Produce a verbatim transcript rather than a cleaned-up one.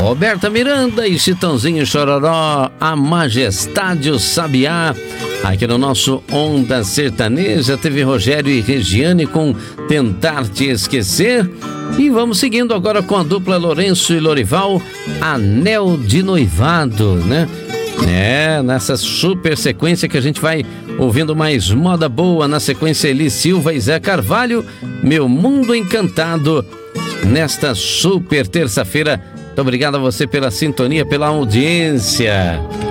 Roberta Miranda e Chitãozinho Chororó, A Majestade o Sabiá. Aqui no nosso Onda Sertaneja teve Rogério e Regiane com Tentar Te Esquecer. E vamos seguindo agora com a dupla Lourenço e Lorival, Anel de Noivado, né? É, nessa super sequência que a gente vai ouvindo mais moda boa. Na sequência, Eli Silva e Zé Carvalho, Meu Mundo Encantado, nesta super terça-feira. Muito obrigado a você pela sintonia, pela audiência.